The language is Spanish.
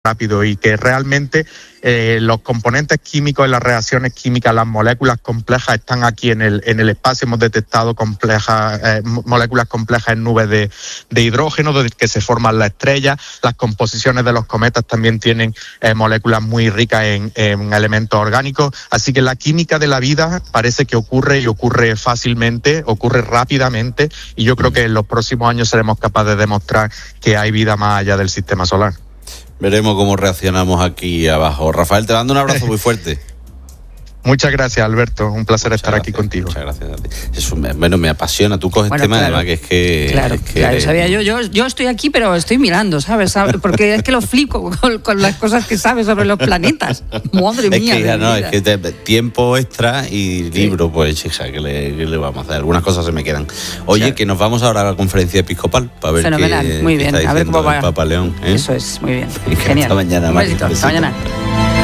rápido y que realmente los componentes químicos en las reacciones químicas, las moléculas complejas están aquí en el espacio. Hemos detectado moléculas complejas en nubes de hidrógeno desde que se forman las estrellas. Las composiciones de los cometas también tienen moléculas muy ricas en elementos orgánicos. Así que la química de la vida parece que ocurre fácilmente, ocurre rápidamente, y yo creo que en los próximos años seremos capaces de demostrar que hay vida más allá del sistema solar. Veremos cómo reaccionamos aquí abajo. Rafael, te mando un abrazo muy fuerte. Muchas gracias, Alberto. Un placer estar aquí contigo. Muchas gracias a ti. Eso me apasiona. Tú coges tema, claro. además, que es que... Claro. Sabía, yo estoy aquí, pero estoy mirando, ¿sabes? Porque es que lo flipo con las cosas que sabes sobre los planetas. Madre mía. Es que tiempo extra y libro, pues, chica, ¿qué le vamos a hacer? Algunas cosas se me quedan. Oye, claro, que nos vamos ahora a la conferencia episcopal para ver fenomenal, muy bien. Qué está a ver cómo va. el Papa León. Eso es, muy bien. Genial. Hasta mañana. Un besito. Hasta mañana.